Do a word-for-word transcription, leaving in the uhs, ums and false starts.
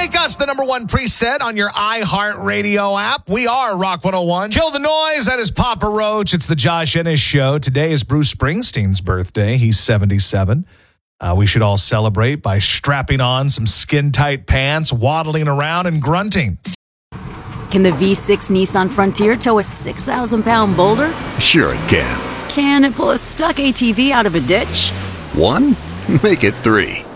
Make us the number one preset on your iHeartRadio app. We are Rock one oh one. Kill the noise. That is Papa Roach. It's the Josh Ennis Show. Today is Bruce Springsteen's birthday. He's seventy-seven. Uh, we should all celebrate by strapping on some skin-tight pants, waddling around, and grunting. Can the V six Nissan Frontier tow a six thousand pound boulder? Sure it can. Can it pull a stuck A T V out of a ditch? One? Make it three.